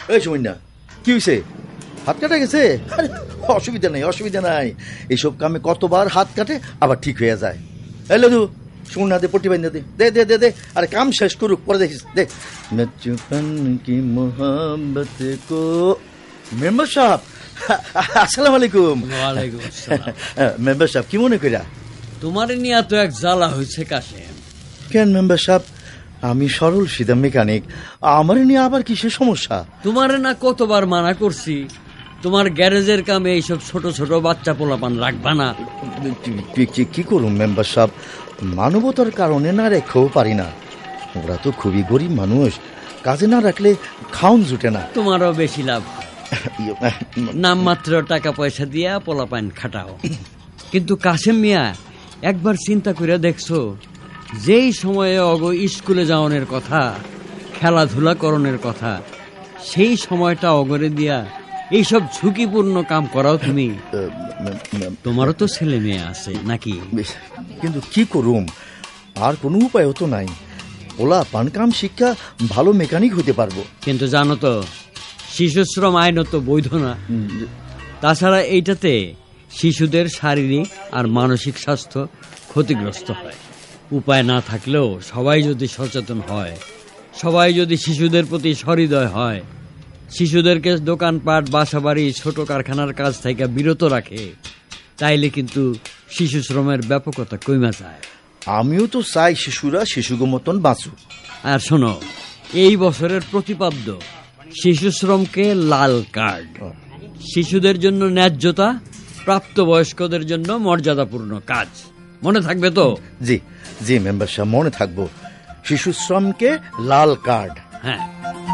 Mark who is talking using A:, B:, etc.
A: এই সময় না, কি হয়েছে? হাত কাটা গেছে? অসুবিধা নাই, অসুবিধা নাই। এইসব কামে কতবার হাত কাটে আবার ঠিক হয়ে যায়। এই লদু, শুন না, দে পট্টি বাইন্দা দে, দে দে দে দে। আরে কাম শেষ করুক, পরে দেখিস। দেখ নচপন কি মোহাম্মত কো। মেম্বার সাহেব, আসসালামু আলাইকুম।
B: ওয়ালাইকুম আসসালাম।
A: মেম্বার সাহেব, কি মনে কইরা?
B: তোমার নিয়ে তো এক জ্বালা হয়েছে কাশেম।
A: কেন মেম্বার সাহেব? আমি সরল সিধা মেকানিক, আমার নিয়ে আবার কিসের সমস্যা?
B: তোমার না কতবার মানা করছি তোমার গ্যারেজের কামে এইসব ছোট ছোট বাচ্চা পোলাপান রাখবা না।
A: কি করুন মেম্বার সাহেব, মানবতার কারণে না রেখেও পারি না। ওরা তো খুবই গরিব মানুষ, কাজে না রাখলে খাউন জুটে না।
B: তোমারও বেশি লাভ, নামমাত্র টাকা পয়সা দিয়া পোলাপান খাটাও। কিন্তু কাশেম মিয়া, একবার চিন্তা করে দেখছো, যেই সময়ে অগ স্কুলে যাওয়ানোর কথা, খেলাধুলা করণের কথা, সেই সময়টা অগরে দিয়া এইসব ঝুঁকিপূর্ণ কাম করাও তুমি? তোমারও তো ছেলে মেয়ে আছে নাকি?
A: কিন্তু কি করুম, আর কোনো উপায়ও তো নাই। ওলা পান কাম শিক্ষা ভালো মেকানিক হতে পারবো।
B: কিন্তু জানো তো, শিশুশ্রম আইনত বৈধ না। তাছাড়া এইটাতে শিশুদের শারীরিক আর মানসিক স্বাস্থ্য ক্ষতিগ্রস্ত হয়। উপায় না থাকলেও সবাই যদি সচেতন হয়, সবাই যদি শিশুদের প্রতি সহৃদয় হয়, শিশুদেরকে দোকানপাট, বাসাবাড়ি, ছোট কারখানার কাজ থেকে বিরত রাখে, তাইলে কিন্তু শিশু শ্রমের ব্যাপকতা কমে যায়।
A: আমিও তো চাই শিশুরা শিশুগো মতন বাঁচুক।
B: আর শোনো, এই বছরের প্রতিপাদ্য শিশু শ্রমকে লাল কার্ড। শিশুদের জন্য ন্যায্যতা, প্রাপ্তবয়স্কদের জন্য মর্যাদাপূর্ণ কাজ। মনে থাকবে তো?
A: জি জি মেম্বার সাহেব, মনে থাকবো। শিশু শ্রমকে লাল কার্ড।
B: হ্যাঁ।